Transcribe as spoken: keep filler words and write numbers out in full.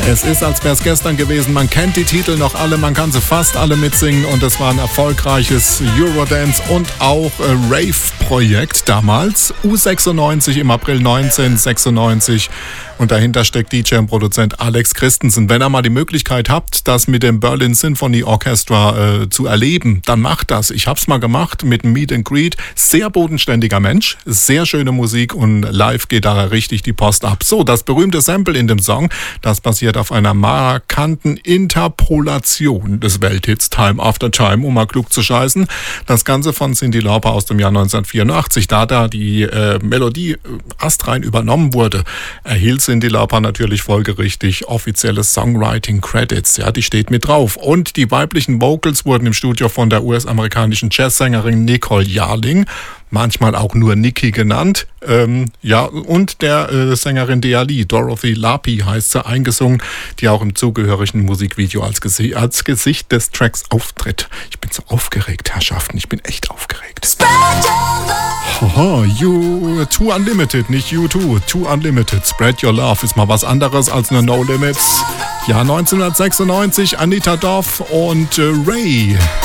Es ist, als wäre es gestern gewesen. Man kennt die Titel noch alle, man kann sie fast alle mitsingen und es war ein erfolgreiches Eurodance und auch äh, Rave-Projekt damals. U sechsundneunzig im April neunzehnhundertsechsundneunzig und dahinter steckt D J und Produzent Alex Christensen. Wenn ihr mal die Möglichkeit habt, das mit dem Berlin Symphony Orchestra äh, zu erleben, dann macht das. Ich hab's mal gemacht mit dem Meet and Greet. Sehr bodenständiger Mensch, sehr schöne Musik und live geht da richtig die Post ab. So, das berühmte Sample in dem Song, das basiert auf einer markanten Interpolation des Welthits Time After Time, um mal klug zu scheißen. Das Ganze von Cyndi Lauper aus dem Jahr neunzehnhundertvierundachtzig. Da da die äh, Melodie astrein übernommen wurde, erhielt Cyndi Lauper natürlich folgerichtig offizielle Songwriting-Credits. Ja, die steht mit drauf. Und die weiblichen Vocals wurden im Studio von der U S-amerikanischen Jazzsängerin Nicole Jarling, manchmal auch nur Nikki genannt, ähm, ja, und der äh, Sängerin Dea Lee, Dorothy Lapi heißt sie, eingesungen, die auch im zugehörigen Musikvideo als, Gesi- als Gesicht des Tracks auftritt. Ich bin so aufgeregt, Herrschaften, ich bin echt aufgeregt. Haha, you, Too Unlimited, nicht You Too, Too Unlimited. Spread Your Love ist mal was anderes als eine No Limits. Jahr neunzehnhundertsechsundneunzig, Anita Doff und äh, Ray.